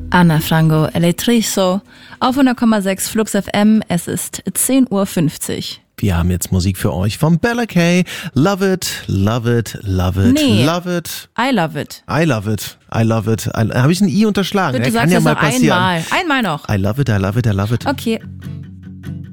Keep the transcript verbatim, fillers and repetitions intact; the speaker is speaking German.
Ana Frango, Electrizo, auf hundert Komma sechs Flux F M, es ist zehn Uhr fünfzig. Wir haben jetzt Musik für euch von Bella Kay. Love it, love it, love it, nee. love it. I love it. I love it, I love it. Habe ich ein I unterschlagen? Bitte ja, sagst kann ja das mal noch passieren. einmal. Einmal noch. I love it, I love it, I love it. Okay.